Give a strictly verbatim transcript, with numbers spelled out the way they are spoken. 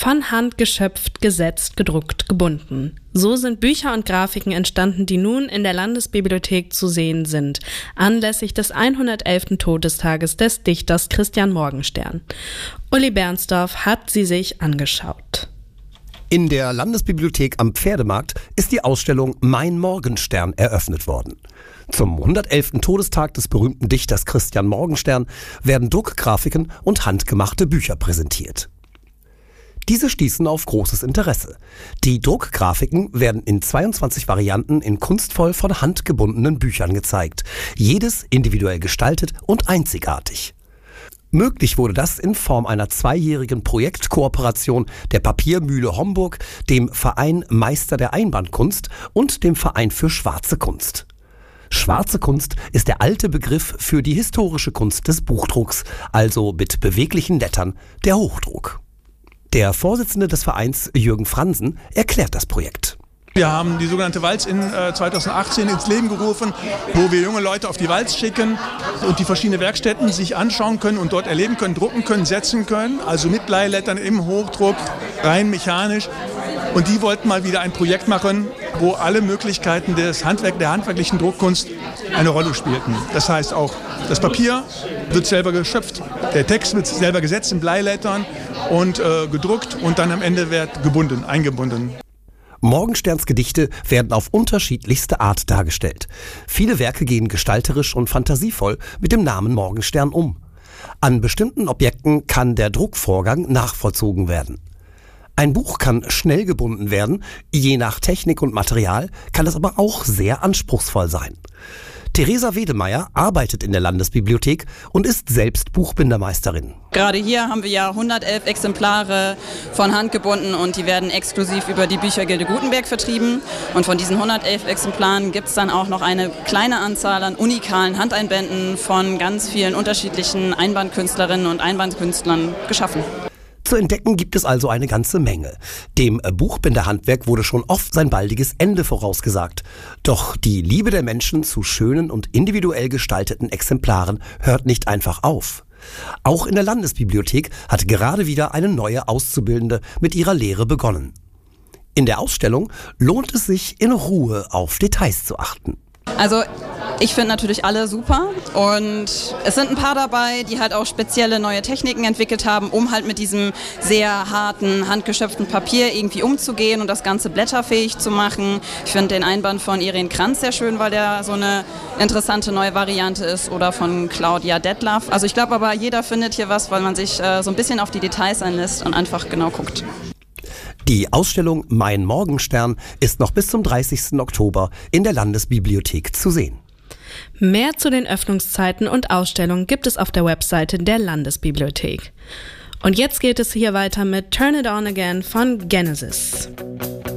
Von Hand geschöpft, gesetzt, gedruckt, gebunden. So sind Bücher und Grafiken entstanden, die nun in der Landesbibliothek zu sehen sind, anlässlich des hundertelften Todestages des Dichters Christian Morgenstern. Uli Bernsdorf hat sie sich angeschaut. In der Landesbibliothek am Pferdemarkt ist die Ausstellung Mein Morgenstern eröffnet worden. Zum hundertelften Todestag des berühmten Dichters Christian Morgenstern werden Druckgrafiken und handgemachte Bücher präsentiert. Diese stießen auf großes Interesse. Die Druckgrafiken werden in zweiundzwanzig Varianten in kunstvoll von Hand gebundenen Büchern gezeigt, jedes individuell gestaltet und einzigartig. Möglich wurde das in Form einer zweijährigen Projektkooperation der Papiermühle Homburg, dem Verein Meister der Einbandkunst und dem Verein für Schwarze Kunst. Schwarze Kunst ist der alte Begriff für die historische Kunst des Buchdrucks, also mit beweglichen Lettern der Hochdruck. Der Vorsitzende des Vereins, Jürgen Fransen, erklärt das Projekt. Wir haben die sogenannte Walz in äh, zweitausendachtzehn ins Leben gerufen, wo wir junge Leute auf die Walz schicken und die verschiedenen Werkstätten sich anschauen können und dort erleben können, drucken können, setzen können. Also mit Bleilettern im Hochdruck, rein mechanisch. Und die wollten mal wieder ein Projekt machen, wo alle Möglichkeiten des Handwerk, der handwerklichen Druckkunst eine Rolle spielten. Das heißt auch, das Papier wird selber geschöpft, der Text wird selber gesetzt in Bleilettern und äh, gedruckt und dann am Ende wird gebunden, eingebunden. Morgensterns Gedichte werden auf unterschiedlichste Art dargestellt. Viele Werke gehen gestalterisch und fantasievoll mit dem Namen Morgenstern um. An bestimmten Objekten kann der Druckvorgang nachvollzogen werden. Ein Buch kann schnell gebunden werden, je nach Technik und Material kann es aber auch sehr anspruchsvoll sein. Theresa Wedemeyer arbeitet in der Landesbibliothek und ist selbst Buchbindermeisterin. Gerade hier haben wir ja hundertelf Exemplare von Hand gebunden und die werden exklusiv über die Büchergilde Gutenberg vertrieben. Und von diesen hundertelf Exemplaren gibt es dann auch noch eine kleine Anzahl an unikalen Handeinbänden von ganz vielen unterschiedlichen Einbandkünstlerinnen und Einbandkünstlern geschaffen. Zu entdecken gibt es also eine ganze Menge. Dem Buchbinderhandwerk wurde schon oft sein baldiges Ende vorausgesagt. Doch die Liebe der Menschen zu schönen und individuell gestalteten Exemplaren hört nicht einfach auf. Auch in der Landesbibliothek hat gerade wieder eine neue Auszubildende mit ihrer Lehre begonnen. In der Ausstellung lohnt es sich, in Ruhe auf Details zu achten. Also ich finde natürlich alle super und es sind ein paar dabei, die halt auch spezielle neue Techniken entwickelt haben, um halt mit diesem sehr harten, handgeschöpften Papier irgendwie umzugehen und das Ganze blätterfähig zu machen. Ich finde den Einband von Irene Kranz sehr schön, weil der so eine interessante neue Variante ist, oder von Claudia Detlaff. Also ich glaube aber, jeder findet hier was, weil man sich äh, so ein bisschen auf die Details einlässt und einfach genau guckt. Die Ausstellung Mein Morgenstern ist noch bis zum dreißigsten Oktober in der Landesbibliothek zu sehen. Mehr zu den Öffnungszeiten und Ausstellungen gibt es auf der Webseite der Landesbibliothek. Und jetzt geht es hier weiter mit Turn It On Again von Genesis.